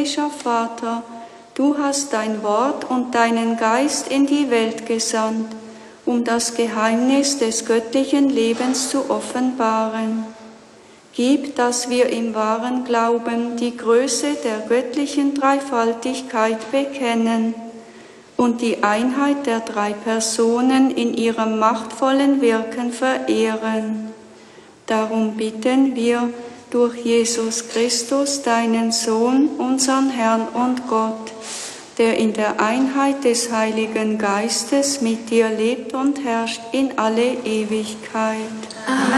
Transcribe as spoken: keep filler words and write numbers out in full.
himmlischer Vater, du hast dein Wort und deinen Geist in die Welt gesandt, um das Geheimnis des göttlichen Lebens zu offenbaren. Gib, dass wir im wahren Glauben die Größe der göttlichen Dreifaltigkeit bekennen und die Einheit der drei Personen in ihrem machtvollen Wirken verehren. Darum bitten wir durch Jesus Christus, deinen Sohn, unseren Herrn und Gott, der in der Einheit des Heiligen Geistes mit dir lebt und herrscht in alle Ewigkeit. Amen.